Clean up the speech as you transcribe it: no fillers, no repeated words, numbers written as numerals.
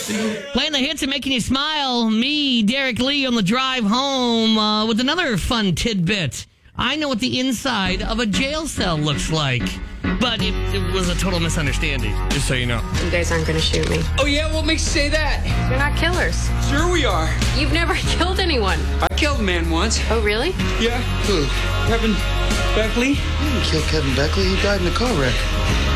Playing the hits and making you smile. Me, Derek Lee, on the drive home with another fun tidbit. I know what the inside of a jail cell looks like, but it was a total misunderstanding, just so you know. You guys aren't going to shoot me. Oh, yeah? What makes you say that? You're not killers. Sure we are. You've never killed anyone. I killed a man once. Oh, really? Yeah. Who? Kevin Beckley. You didn't kill Kevin Beckley. He died in a car wreck.